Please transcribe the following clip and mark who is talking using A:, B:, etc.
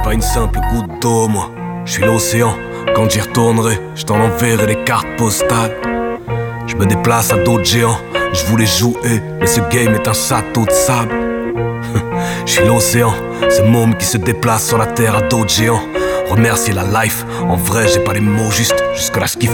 A: pas une simple goutte d'eau, moi. Je suis l'océan, quand j'y retournerai, je t'en enverrai des cartes postales. Je me déplace à d'autres géants, je voulais jouer, mais ce game est un château de sable. Je suis l'océan, ce môme qui se déplace sur la terre à d'autres géants. Remercier la life, en vrai j'ai pas les mots justes, jusque là je kiffe